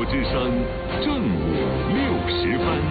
之声正午60分。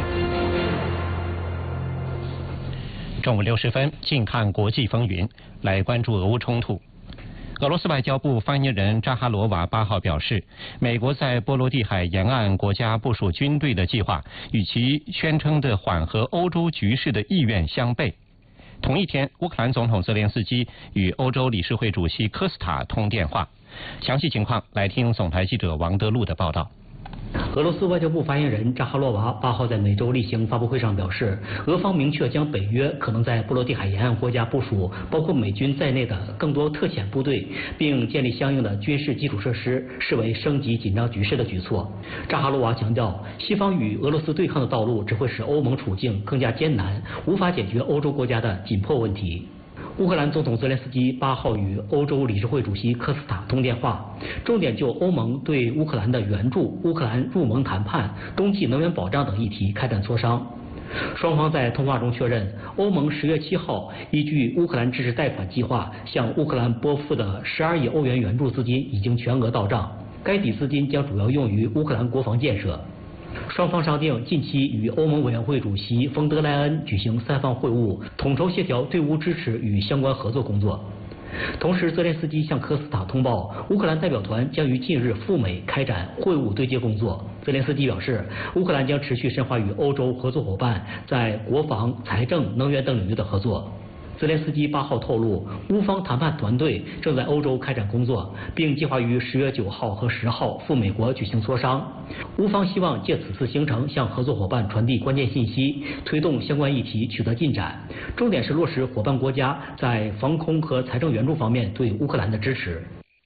中午60分，近看国际风云，来关注俄乌冲突。俄罗斯外交部发言人扎哈罗娃8号表示，美国在波罗的海沿岸国家部署军队的计划与其宣称的缓和欧洲局势的意愿相悖。同一天，乌克兰总统泽连斯基与欧洲理事会主席科斯塔通电话。详细情况来听总台记者王德禄的报道。 俄罗斯外交部发言人扎哈罗娃8号在美洲例行发布会上表示，俄方明确将北约可能在波罗的海沿岸国家部署包括美军在内的更多特遣部队，并建立相应的军事基础设施，视为升级紧张局势的举措。扎哈罗娃强调，西方与俄罗斯对抗的道路只会使欧盟处境更加艰难，无法解决欧洲国家的紧迫问题。乌克兰总统泽连斯基8号与欧洲理事会主席科斯塔通电话，重点就欧盟对乌克兰的援助、乌克兰入盟谈判、冬季能源保障等议题开展磋商。双方在通话中确认，欧盟10月7号依据乌克兰支持贷款计划向乌克兰拨付的12亿欧元援助资金已经全额到账，该笔资金将主要用于乌克兰国防建设。双方商定近期与欧盟委员会主席冯德莱恩举行3方会晤，统筹协调队伍支持与相关合作工作。同时，泽连斯基向科斯塔通报，乌克兰代表团将于近日赴美开展会晤对接工作。泽连斯基表示，乌克兰将持续深化与欧洲合作伙伴在国防、财政、能源等领域的合作。泽连斯基8号透露，乌方谈判团队正在欧洲开展工作，并计划于10月9号和10号赴美国举行磋商。乌方希望借此次行程向合作伙伴传递关键信息，推动相关议题取得进展。重点是落实伙伴国家在防空和财政援助方面对乌克兰的支持。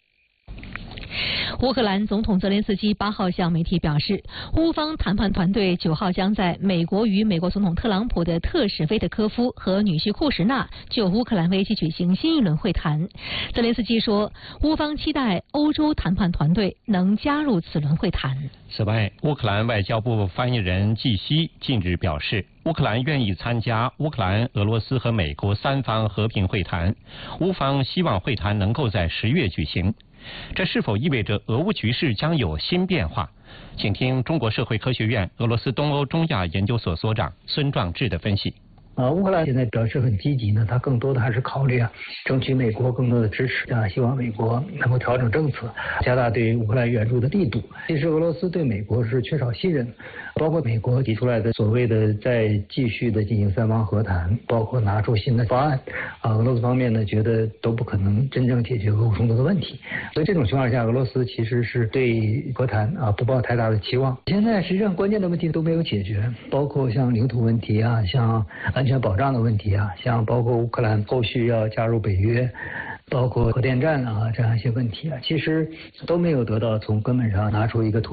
乌克兰总统泽连斯基8号向媒体表示，乌方谈判团队9号将在美国与美国总统特朗普的特使菲特科夫和女婿库什纳就乌克兰危机举行新一轮会谈。泽连斯基说，乌方期待欧洲谈判团队能加入此轮会谈。 此外，乌克兰外交部发言人季希近日表示，乌克兰愿意参加乌克兰、俄罗斯和美国3方和平会谈，乌方希望会谈能够在10月举行。这是否意味着俄乌局势将有新变化？请听中国社会科学院俄罗斯东欧中亚研究所所长孙壮志的分析。 乌克兰现在表示很积极呢，他更多的还是考虑争取美国更多的支持希望美国能够调整政策，加大对乌克兰援助的力度。其实俄罗斯对美国是缺少信任，包括美国提出来的所谓的再继续的进行3方和谈，包括拿出新的方案，俄罗斯方面呢觉得都不可能真正解决俄乌冲突的问题。所以这种情况下，俄罗斯其实是对和谈不抱太大的期望。现在实际上关键的问题都没有解决，包括像领土问题像安全保障的问题像包括乌克兰后续要加入北约，包括核电站这样一些问题其实都没有得到从根本上拿出一个